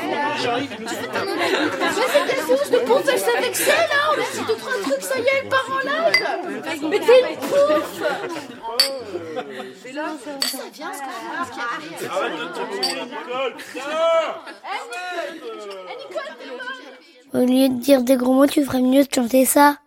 c'est quelle source de ponce elle s'est vexée là? On a dit 2-3 trucs, ça y est, elle part en live. Mais t'es une pouffe. Et là, ça vient, ce qu'on a. Arrête de te mourir, Nicole. Nicole, t'es bonne. Au lieu de dire des gros mots, tu ferais mieux de chanter ça.